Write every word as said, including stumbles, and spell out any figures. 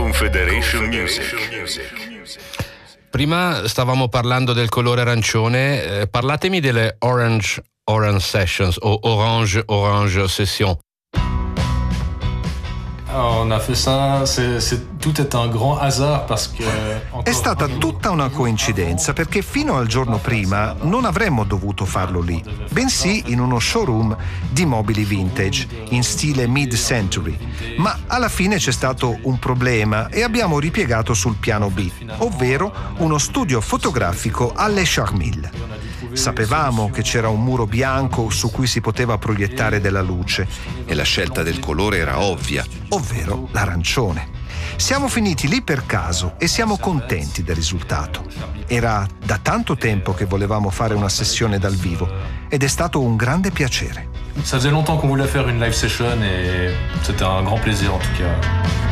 Confederation Music. Prima stavamo parlando del colore arancione, eh, parlatemi delle Orange Orange Sessions o Orange Orange Session. On a fait ça, c'est, c'est, tout est un grand hasard parce que... È stata tutta una coincidenza perché fino al giorno prima non avremmo dovuto farlo lì, bensì in uno showroom di mobili vintage in stile mid-century. Ma alla fine c'è stato un problema e abbiamo ripiegato sul piano B, ovvero uno studio fotografico alle Charmilles. Sapevamo che c'era un muro bianco su cui si poteva proiettare della luce e la scelta del colore era ovvia, ovvero l'arancione. Siamo finiti lì per caso e siamo contenti del risultato. Era da tanto tempo che volevamo fare una sessione dal vivo ed è stato un grande piacere. Ça faisait longtemps qu'on voulait faire une live session et c'était un grand plaisir en tout cas.